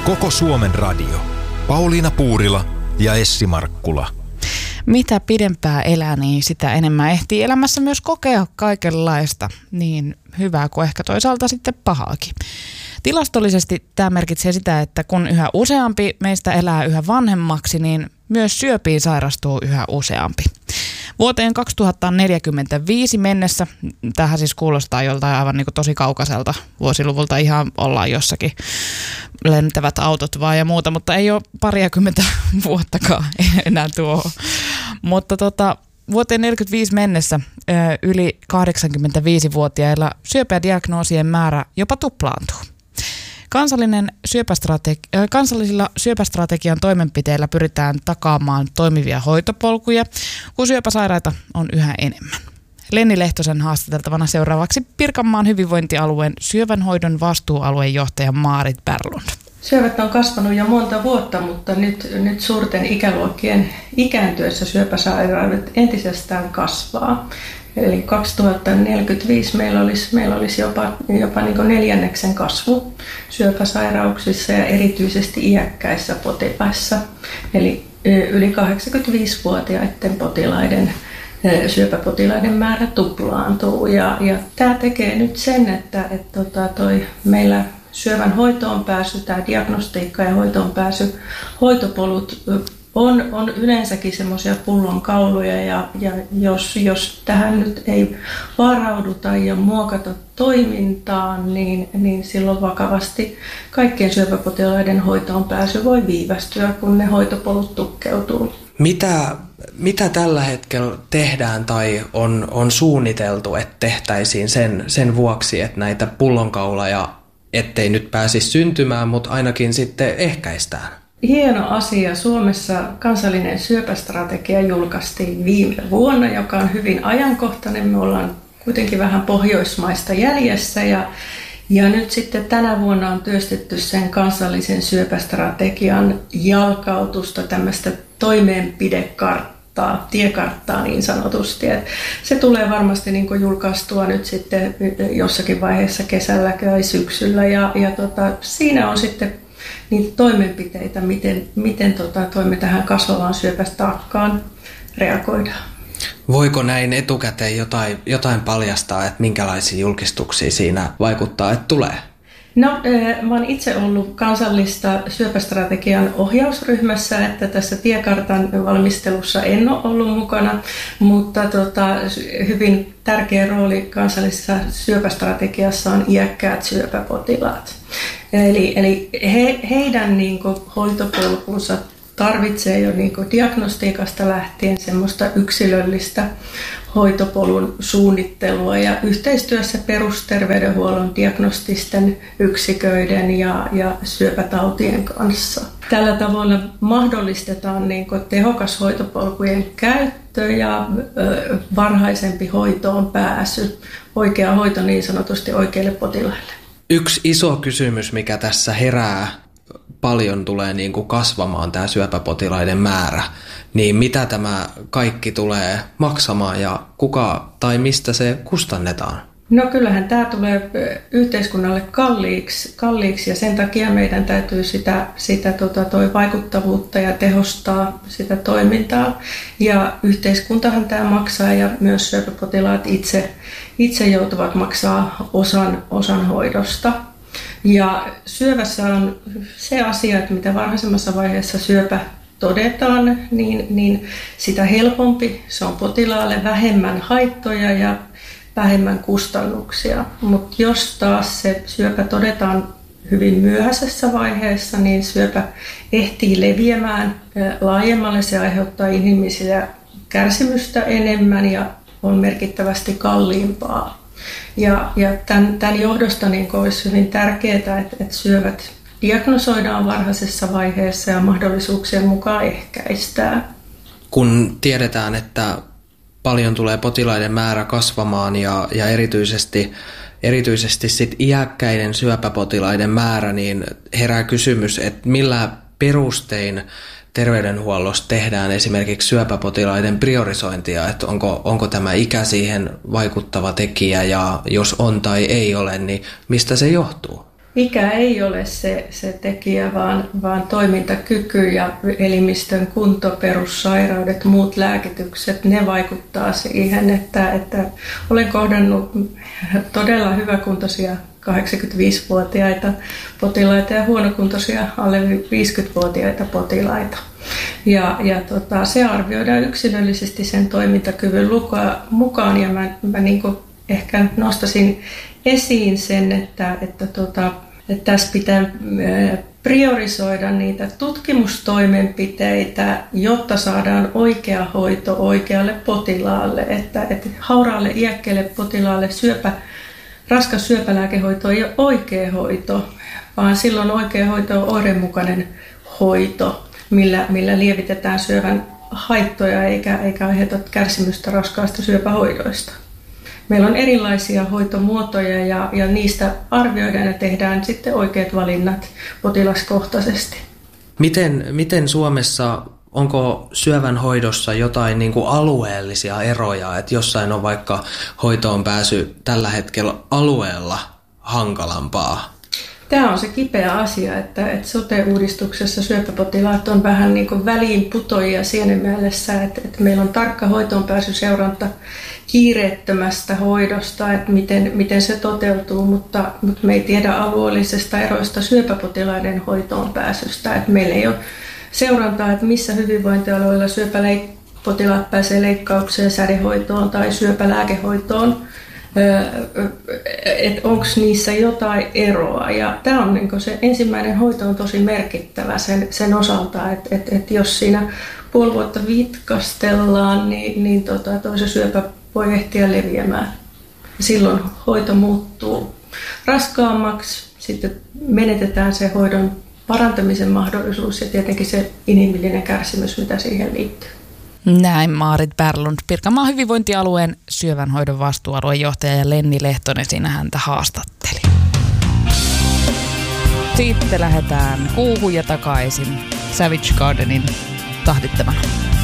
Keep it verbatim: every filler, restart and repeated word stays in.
Koko Suomen radio. Pauliina Puurila ja Essi Markkula. Mitä pidempää elää, niin sitä enemmän ehtii elämässä myös kokea kaikenlaista, niin hyvää kuin ehkä toisaalta sitten pahaakin. Tilastollisesti tämä merkitsee sitä, että kun yhä useampi meistä elää yhä vanhemmaksi, niin myös syöpiin sairastuu yhä useampi. Vuoteen kaksituhattaneljäkymmentäviisi mennessä, tähän siis kuulostaa joltain aivan niin kuin tosi kaukaiselta vuosiluvulta, ihan ollaan jossakin lentävät autot vaan ja muuta, mutta ei ole pariakymmentä vuottakaan enää tuo. Mutta tota, vuoteen neljäkymmentäviisi mennessä yli kahdeksankymmentäviisivuotiailla syöpädiagnoosien määrä jopa tuplaantuu. Kansallinen syöpästrategi- kansallisilla syöpästrategian toimenpiteillä pyritään takaamaan toimivia hoitopolkuja, kun syöpäsairaita on yhä enemmän. Lenni Lehtosen haastateltavana seuraavaksi Pirkanmaan hyvinvointialueen syövänhoidon vastuualueen johtaja Maarit Berglund. Syövät on kasvanut jo monta vuotta, mutta nyt, nyt suurten ikäluokkien ikääntyessä syöpäsairaudet entisestään kasvaa. Eli kaksituhattaneljäkymmentäviisi meillä olisi, meillä olisi jopa, jopa niin kuin neljänneksen kasvu syöpäsairauksissa ja erityisesti iäkkäissä potilaissa. Eli yli kahdeksankymmentäviisivuotiaiden potilaiden, syöpäpotilaiden määrä tuplaantuu. Ja, ja tämä tekee nyt sen, että, että tota toi meillä syövän hoitoon pääsy, tämä diagnostiikka ja hoitoon pääsy, hoitopolut On, on yleensäkin semmoisia pullonkauluja ja, ja jos, jos tähän nyt ei varauduta ja muokata toimintaan, niin, niin silloin vakavasti kaikkien syöpäpotilaiden hoitoon pääsy voi viivästyä, kun ne hoitopolut tukkeutuu. Mitä, mitä tällä hetkellä tehdään tai on, on suunniteltu, että tehtäisiin sen, sen vuoksi, että näitä pullonkauloja ettei nyt pääsisi syntymään, mutta ainakin sitten ehkäistään? Hieno asia. Suomessa kansallinen syöpästrategia julkaistiin viime vuonna, joka on hyvin ajankohtainen. Me ollaan kuitenkin vähän pohjoismaista jäljessä ja, ja nyt sitten tänä vuonna on työstetty sen kansallisen syöpästrategian jalkautusta, tämmöistä toimeenpidekarttaa, tiekarttaa niin sanotusti. Et se tulee varmasti niin kuin julkaistua nyt sitten jossakin vaiheessa kesällä tai syksyllä ja, ja tota, siinä on sitten niitä toimenpiteitä, miten, miten tota, toimme tähän kasvavaan syöpätaakkaan reagoidaan. Voiko näin etukäteen jotain, jotain paljastaa, että minkälaisia julkistuksia siinä vaikuttaa, että tulee? No, mä oon itse ollut kansallista syöpästrategian ohjausryhmässä, että tässä tiekartan valmistelussa en ole ollut mukana, mutta tota, hyvin tärkeä rooli kansallisessa syöpästrategiassa on iäkkäät syöpäpotilaat. Eli, eli he, heidän niin kuin, hoitopolkunsa tarvitsee jo niin kuin, diagnostiikasta lähtien semmoista yksilöllistä hoitopolun suunnittelua ja yhteistyössä perusterveydenhuollon diagnostisten yksiköiden ja, ja syöpätautien kanssa. Tällä tavalla mahdollistetaan niin kuin, tehokas hoitopolkujen käyttö ja ö, varhaisempi hoitoon pääsy, oikea hoito niin sanotusti oikeille potilaille. Yksi iso kysymys, mikä tässä herää, paljon tulee niin kuin kasvamaan tämä syöpäpotilaiden määrä, niin mitä tämä kaikki tulee maksamaan ja kuka tai mistä se kustannetaan? No kyllähän tämä tulee yhteiskunnalle kalliiksi, kalliiksi ja sen takia meidän täytyy sitä, sitä tota, toi vaikuttavuutta ja tehostaa sitä toimintaa. Ja yhteiskuntahan tämä maksaa ja myös syöpäpotilaat itse, itse joutuvat maksaa osan, osan hoidosta. Ja syövässä on se asia, että mitä varhaisemmassa vaiheessa syöpä todetaan, niin, niin sitä helpompi se on potilaalle, vähemmän haittoja ja vähemmän kustannuksia. Mutta jos taas se syöpä todetaan hyvin myöhäisessä vaiheessa, niin syöpä ehtii leviämään laajemmalle. Se aiheuttaa inhimillisiä kärsimystä enemmän ja on merkittävästi kalliimpaa. Ja, ja tämän, tämän johdosta niin olisi hyvin tärkeää, että, että syövät diagnosoidaan varhaisessa vaiheessa ja mahdollisuuksien mukaan ehkäistään. Kun tiedetään, että paljon tulee potilaiden määrä kasvamaan ja, ja erityisesti, erityisesti sit iäkkäiden syöpäpotilaiden määrä, niin herää kysymys, että millä perustein terveydenhuollossa tehdään esimerkiksi syöpäpotilaiden priorisointia, että onko, onko tämä ikä siihen vaikuttava tekijä ja jos on tai ei ole, niin mistä se johtuu? Ikä ei ole se, se tekijä, vaan, vaan toimintakyky ja elimistön kunto, perussairaudet, muut lääkitykset, ne vaikuttaa siihen, että, että olen kohdannut todella hyväkuntoisia kahdeksankymmentäviisivuotiaita potilaita ja huonokuntoisia alle viisikymmentävuotiaita potilaita. Ja, ja tota, se arvioidaan yksilöllisesti sen toimintakyvyn mukaan ja mä, mä niin kuin ehkä nostasin esiin sen, että, että, tota, että tässä pitää priorisoida niitä tutkimustoimenpiteitä, jotta saadaan oikea hoito oikealle potilaalle. Että, että hauraalle iäkkeelle potilaalle syöpä, raskas syöpälääkehoito ei ole oikea hoito, vaan silloin oikea hoito on oireenmukainen hoito, millä, millä lievitetään syövän haittoja eikä, eikä aiheuta kärsimystä raskaista syöpähoidoista. Meillä on erilaisia hoitomuotoja ja, ja niistä arvioidaan ja tehdään sitten oikeat valinnat potilaskohtaisesti. Miten, miten Suomessa, onko syövän hoidossa jotain niin kuin alueellisia eroja, että jossain on vaikka hoitoon pääsy tällä hetkellä alueella hankalampaa? Tämä on se kipeä asia, että, että sote-uudistuksessa syöpäpotilaat on vähän niin kuin väliinputoajia siinä mielessä, että, että meillä on tarkka hoitoonpääsyseuranta kiireettömästä hoidosta, että miten, miten se toteutuu, mutta, mutta me ei tiedä alueellisesta eroista syöpäpotilaiden hoitoonpääsystä. Että meillä ei ole seurantaa, että missä hyvinvointialueilla syöpäpotilaat pääsee leikkaukseen, sädehoitoon tai syöpälääkehoitoon. Että onko niissä jotain eroa. Ja tämä on niin se ensimmäinen hoito on tosi merkittävä sen, sen osalta, että et, et jos siinä puoli vuotta vitkastellaan, niin, niin tota, toi se syöpä voi ehtiä leviämään. Silloin hoito muuttuu raskaammaksi, sitten menetetään se hoidon parantamisen mahdollisuus ja tietenkin se inhimillinen kärsimys, mitä siihen liittyy. Näin Maarit Berglund, Pirkanmaan hyvinvointialueen syövänhoidon vastuualuejohtaja ja Lenni Lehtonen siinä häntä haastatteli. Sitten lähdetään kuuhun ja takaisin Savage Gardenin tahdittamana.